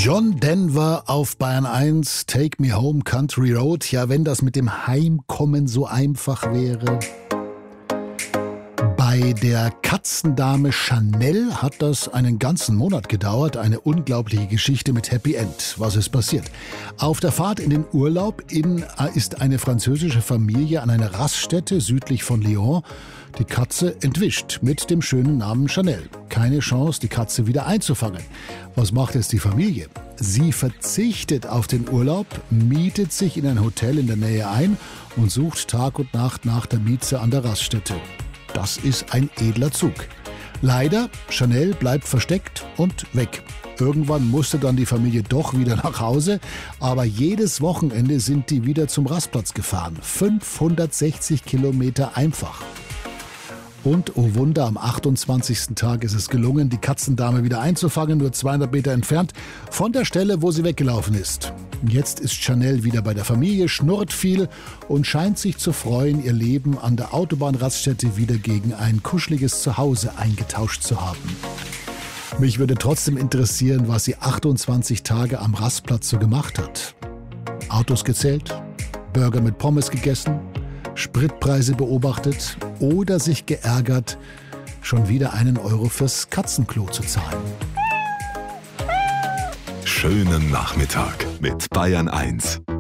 John Denver auf Bayern 1, Take Me Home Country Road. Ja, wenn das mit dem Heimkommen so einfach wäre. Bei der Katzendame Chanel hat das einen ganzen Monat gedauert. Eine unglaubliche Geschichte mit Happy End. Was ist passiert? Auf der Fahrt in den Urlaub ist eine französische Familie an einer Raststätte südlich von Lyon die Katze entwischt mit dem schönen Namen Chanel. Keine Chance, die Katze wieder einzufangen. Was macht jetzt die Familie? Sie verzichtet auf den Urlaub, mietet sich in ein Hotel in der Nähe ein und sucht Tag und Nacht nach der Mieze an der Raststätte. Das ist ein edler Zug. Leider, Chanel bleibt versteckt und weg. Irgendwann musste dann die Familie doch wieder nach Hause, aber jedes Wochenende sind die wieder zum Rastplatz gefahren. 560 Kilometer einfach. Und, oh Wunder, am 28. Tag ist es gelungen, die Katzendame wieder einzufangen, nur 200 Meter entfernt von der Stelle, wo sie weggelaufen ist. Jetzt ist Chanel wieder bei der Familie, schnurrt viel und scheint sich zu freuen, ihr Leben an der Autobahnraststätte wieder gegen ein kuscheliges Zuhause eingetauscht zu haben. Mich würde trotzdem interessieren, was sie 28 Tage am Rastplatz so gemacht hat. Autos gezählt, Burger mit Pommes gegessen, Spritpreise beobachtet oder sich geärgert, schon wieder einen Euro fürs Katzenklo zu zahlen. Schönen Nachmittag mit Bayern 1.